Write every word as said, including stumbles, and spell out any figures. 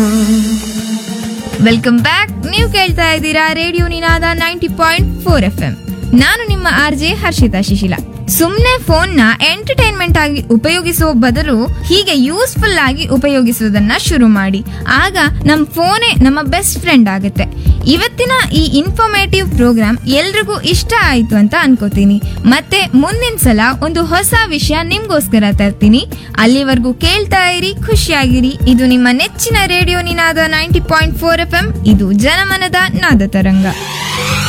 Welcome back. ನೀವು ಕೇಳ್ತಾ ಇದ್ದೀರಾ ರೇಡಿಯೋ ನಿನಾದ ninety point four F M. ನಾನು ನಿಮ್ಮ ಆರ್ ಜೆ ಹರ್ಷಿತಾ ಶಿಶಿಲ. ಸುಮ್ನೆ ಫೋನ್ ನ ಎಂಟರ್ಟೈನ್ಮೆಂಟ್ ಆಗಿ ಉಪಯೋಗಿಸುವ ಬದಲು ಹೀಗೆ ಯೂಸ್ಫುಲ್ ಆಗಿ ಉಪಯೋಗಿಸುವುದನ್ನ ಶುರು ಮಾಡಿ. ಆಗ ನಮ್ ಫೋನೇ ನಮ್ಮ ಬೆಸ್ಟ್ ಫ್ರೆಂಡ್ ಆಗುತ್ತೆ. ಇವತ್ತಿನ ಈ ಇನ್ಫಾರ್ಮೇಟಿವ್ ಪ್ರೋಗ್ರಾಮ್ ಎಲ್ರಿಗೂ ಇಷ್ಟ ಆಯ್ತು ಅಂತ ಅನ್ಕೋತೀನಿ. ಮತ್ತೆ ಮುಂದಿನ ಸಲ ಒಂದು ಹೊಸ ವಿಷಯ ನಿಮ್ಗೋಸ್ಕರ ತರ್ತೀನಿ. ಅಲ್ಲಿವರೆಗೂ ಕೇಳ್ತಾ ಇರಿ, ಖುಷಿಯಾಗಿರಿ. ಇದು ನಿಮ್ಮ ನೆಚ್ಚಿನ ರೇಡಿಯೋ ನಿನಾದ ninety point four F M. ಇದು ಜನಮನದ ನಾದ ತರಂಗ.